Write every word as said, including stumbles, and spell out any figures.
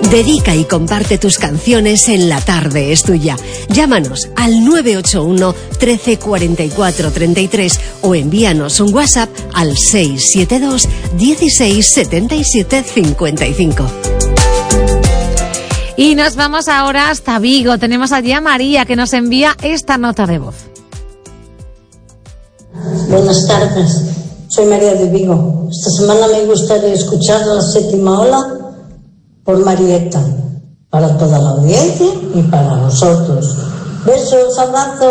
Dedica y comparte tus canciones en La Tarde es Tuya. Llámanos al nueve ocho uno, trece, cuarenta y cuatro, treinta y tres o envíanos un WhatsApp al seis siete dos, dieciséis, setenta y siete, cincuenta y cinco. Y nos vamos ahora hasta Vigo. Tenemos allí a María, que nos envía esta nota de voz. Buenas tardes, soy María de Vigo. Esta semana me gustaría escuchar La Séptima Ola por Marieta, para toda la audiencia y para vosotros. Besos, abrazos.